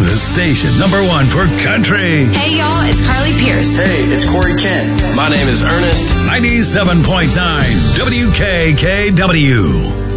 The station #1 for country. Hey, y'all, it's Carly Pierce. Hey, it's Corey Kent. My name is Ernest. 97.9 WKKW.